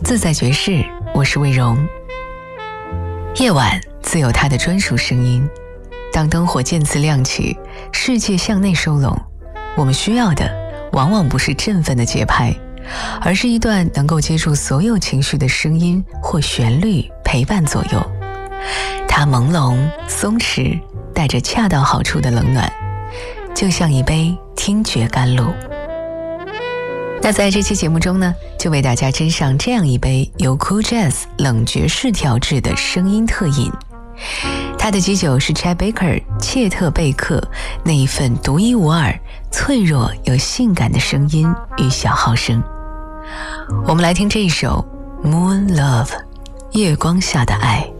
自在爵士，我是魏荣。夜晚自有它的专属声音，当灯火渐次亮起，世界向内收拢，我们需要的往往不是振奋的节拍，而是一段能够接住所有情绪的声音或旋律陪伴左右。它朦胧松弛，带着恰到好处的冷暖，就像一杯听觉甘露。那在这期节目中呢，就为大家斟上这样一杯由 Cool Jazz 冷爵士调制的声音特饮。它的基酒是 Chet Baker 切特贝克那一份独一无二、脆弱又性感的声音与小号声。我们来听这一首 Moon Love 月光下的爱。